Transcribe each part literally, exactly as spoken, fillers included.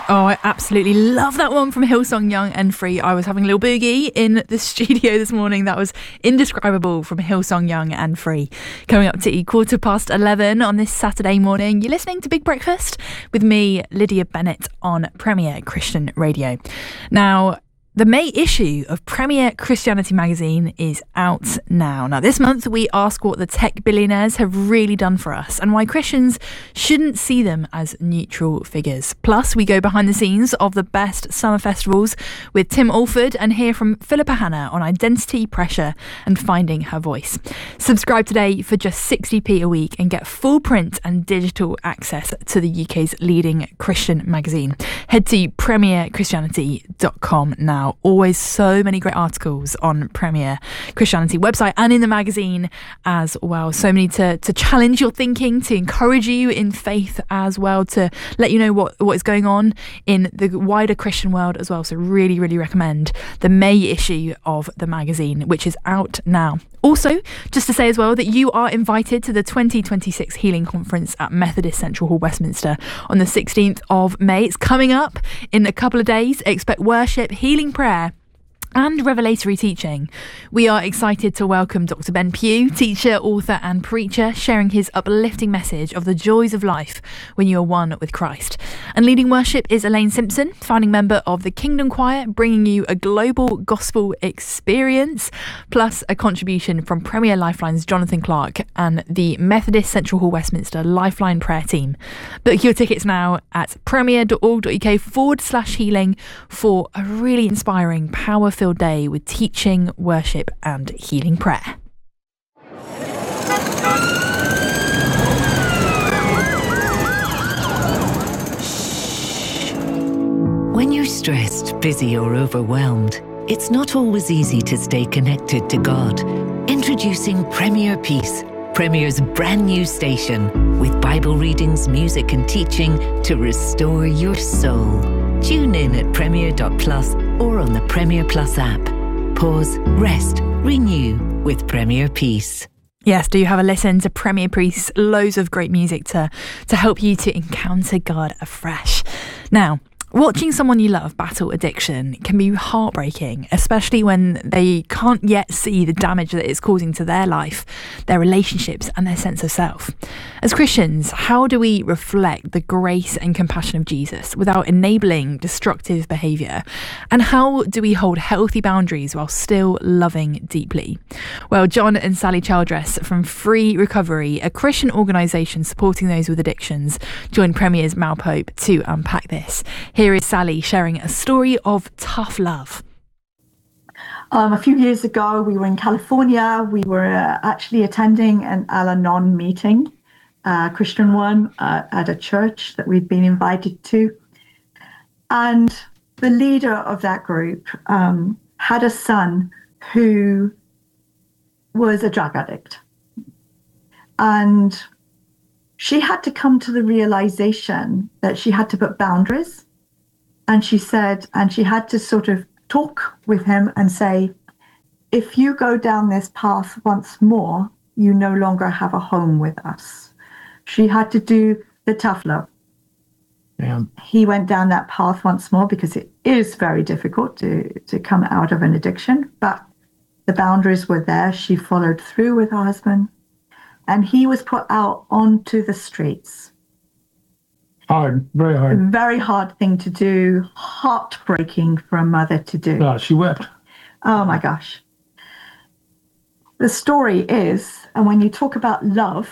Oh, I absolutely love that one from Hillsong Young and Free. I was having a little boogie in the studio this morning. That was indescribable from Hillsong Young and Free. Coming up to quarter past eleven on this Saturday morning, you're listening to Big Breakfast with me, Lydia Bennett, on Premier Christian Radio. Now, the May issue of Premier Christianity magazine is out now. Now, this month we ask what the tech billionaires have really done for us and why Christians shouldn't see them as neutral figures. Plus, we go behind the scenes of the best summer festivals with Tim Alford and hear from Philippa Hanna on identity, pressure and finding her voice. Subscribe today for just sixty p a week and get full print and digital access to the U K's leading Christian magazine. Head to premier christianity dot com now. Always so many great articles on Premier Christianity website and in the magazine as well. So many to, to challenge your thinking, to encourage you in faith as well, to let you know what, what is going on in the wider Christian world as well. So really, really recommend the May issue of the magazine, which is out now. Also, just to say as well that you are invited to the twenty twenty-six Healing Conference at Methodist Central Hall, Westminster on the sixteenth of May. It's coming up in a couple of days. Expect worship, healing prayer and revelatory teaching. We are excited to welcome Doctor Ben Pugh, teacher, author and preacher, sharing his uplifting message of the joys of life when you are one with Christ. And leading worship is Elaine Simpson, founding member of the Kingdom Choir, bringing you a global gospel experience, plus a contribution from Premier Lifeline's Jonathan Clark and the Methodist Central Hall Westminster Lifeline prayer team. Book your tickets now at premier.org.uk forward slash healing for a really inspiring, power-filled day with teaching, worship and healing prayer. When you're stressed, busy or overwhelmed, it's not always easy to stay connected to God. Introducing Premier Peace, Premier's brand new station with Bible readings, music and teaching to restore your soul. Tune in at premier dot plus or on the Premier Plus app. Pause, rest, renew with Premier Peace. Yes, do have a listen to Premier Peace. Loads of great music to, to help you to encounter God afresh. Now, watching someone you love battle addiction can be heartbreaking, especially when they can't yet see the damage that it's causing to their life, their relationships and their sense of self. As Christians, how do we reflect the grace and compassion of Jesus without enabling destructive behaviour? And how do we hold healthy boundaries while still loving deeply? Well, John and Sally Childress from Free Recovery, a Christian organisation supporting those with addictions, joined Premier's Mal Pope to unpack this. Here is Sally sharing a story of tough love. Um, a few years ago, we were in California. We were uh, actually attending an Al-Anon meeting, a uh, Christian one, uh, at a church that we'd been invited to. And the leader of that group um, had a son who was a drug addict. And she had to come to the realization that she had to put boundaries. And she said, and she had to sort of talk with him and say, if you go down this path once more, you no longer have a home with us. She had to do the tough love. Yeah. He went down that path once more because it is very difficult to, to come out of an addiction, but the boundaries were there. She followed through with her husband, and he was put out onto the streets. Hard, very hard. Very hard thing to do, heartbreaking for a mother to do. Oh, she wept. Oh my gosh. The story is, and when you talk about love,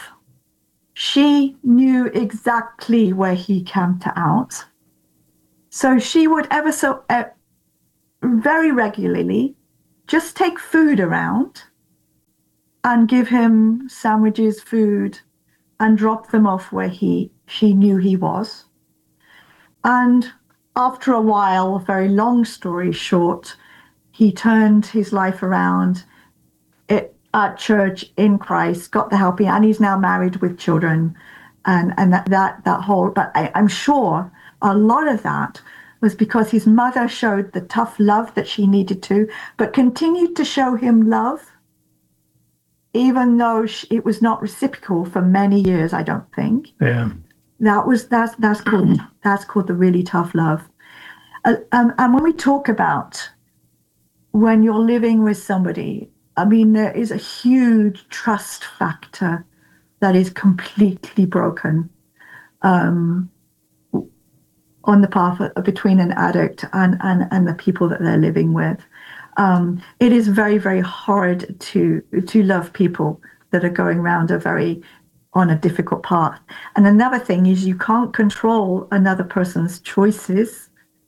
she knew exactly where he camped out. So she would ever so uh, very regularly just take food around and give him sandwiches, food, and drop them off where he she knew he was. And after a while, a very long story short, he turned his life around it, at church in Christ, got the help, and he's now married with children, and and that that, that whole. But I, I'm sure a lot of that was because his mother showed the tough love that she needed to, but continued to show him love, even though she, it was not reciprocal for many years. I don't think. Yeah. that was that's that's called that's called the really tough love. Uh, um, and when we talk about when you're living with somebody, I mean, there is a huge trust factor that is completely broken um, on the path of, between an addict and, and, and the people that they're living with. Um, it is very, very hard to to love people that are going around a very on a difficult path. And another thing is you can't control another person's choices.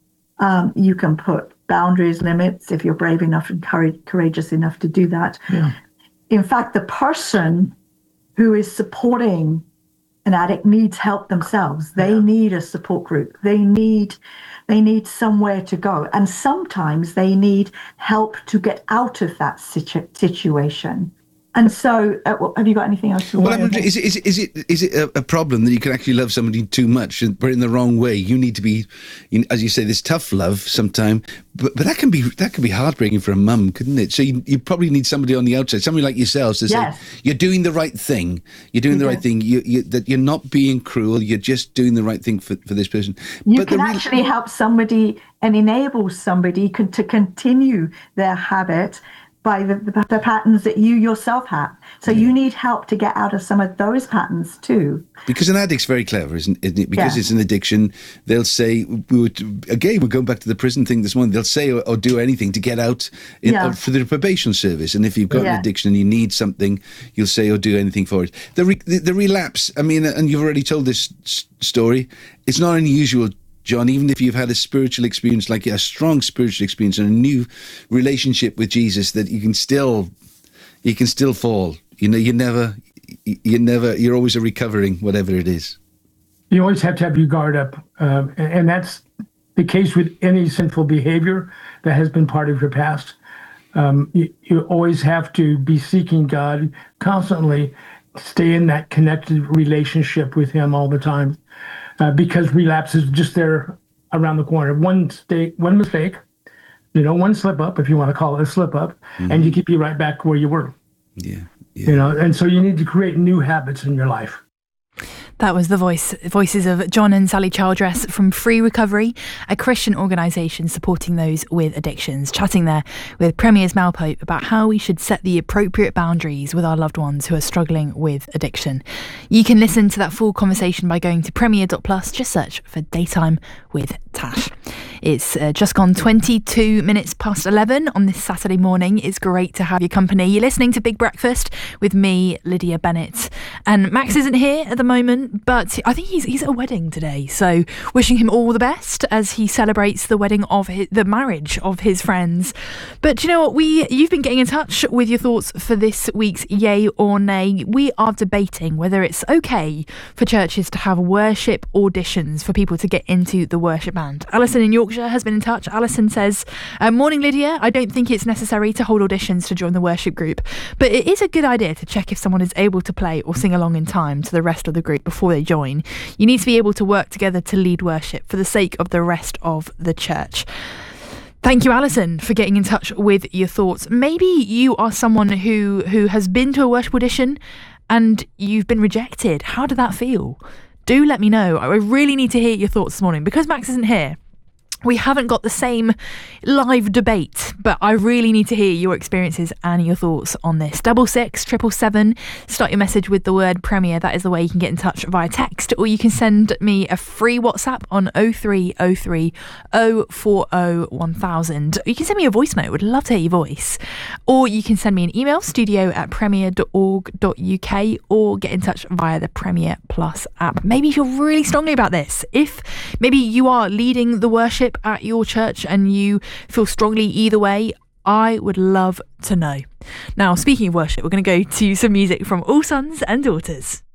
Um, you can put boundaries, limits, if you're brave enough and courage, courageous enough to do that. Yeah. In fact, the person who is supporting an addict needs help themselves. They yeah. need a support group. They need they need somewhere to go. And sometimes they need help to get out of that situ- situation. And so, uh, well, have you got anything else to well, worry about? Is it, is it, is it, is it a, a problem that you can actually love somebody too much, but in the wrong way? You need to be, you know, as you say, this tough love sometime, but but that can be that can be heartbreaking for a mum, couldn't it? So you, you probably need somebody on the outside, somebody like yourselves, to yes. say, you're doing the right thing. You're doing you the do. right thing. You, you, that you're not being cruel. You're just doing the right thing for, for this person. You but can real- actually help somebody and enable somebody con- to continue their habit by the, the, the patterns that you yourself have. So yeah. you need help to get out of some of those patterns too. Because an addict's very clever, isn't, isn't it? Because yeah. it's an addiction. They'll say, we would, again, we're going back to the prison thing this morning, they'll say or, or do anything to get out in, yeah. for the probation service. And if you've got yeah. an addiction and you need something, you'll say or do anything for it. The, re, the, the relapse, I mean, and you've already told this s- story, it's not unusual, John, even if you've had a spiritual experience, like a strong spiritual experience and a new relationship with Jesus, that you can still, you can still fall. You know, you never, you never, you're always a recovering, whatever it is. You always have to have your guard up. Um, and, and that's the case with any sinful behavior that has been part of your past. Um, you, you always have to be seeking God constantly, stay in that connected relationship with Him all the time. Uh, because relapse is just there around the corner. One mistake, one mistake, you know, one slip up, if you want to call it a slip up, mm-hmm. and you keep you right back where you were. Yeah, yeah. You know, and so you need to create new habits in your life. That was the voice voices of John and Sally Childress from Free Recovery, a Christian organisation supporting those with addictions, chatting there with Premier's Mal Pope about how we should set the appropriate boundaries with our loved ones who are struggling with addiction. You can listen to that full conversation by going to premier dot plus. Just search for Daytime with Tash. It's uh, just gone twenty-two minutes past eleven on this Saturday morning. It's great to have your company. You're listening to Big Breakfast with me, Lydia Bennett. And Max isn't here at the moment, but I think he's he's at a wedding today. So wishing him all the best as he celebrates the wedding of his, the marriage of his friends. But do you know what? We You've been getting in touch with your thoughts for this week's Yay or Nay. We are debating whether it's okay for churches to have worship auditions for people to get into the worship band. Alison in Yorkshire has been in touch. Alison says, uh, morning Lydia, I don't think it's necessary to hold auditions to join the worship group, but it is a good idea to check if someone is able to play or sing along in time to the rest of the group before they join. You need to be able to work together to lead worship for the sake of the rest of the church. Thank you, Alison, for getting in touch with your thoughts. Maybe you are someone who, who has been to a worship audition and you've been rejected. How did that feel? Do let me know. I really need to hear your thoughts this morning. Because Max isn't here, we haven't got the same live debate, but I really need to hear your experiences and your thoughts on this. Double six triple seven. Start your message with the word Premier. That is the way you can get in touch via text, or you can send me a free WhatsApp on oh three oh three oh four oh one thousand. You can send me a voice note. Would love to hear your voice. Or you can send me an email, studio at premier dot org dot uk, or get in touch via the Premier Plus app. Maybe you feel really strongly about this. If maybe you are leading the worship at your church and you feel strongly either way, I would love to know. Now, speaking of worship, we're going to go to some music from All Sons and Daughters.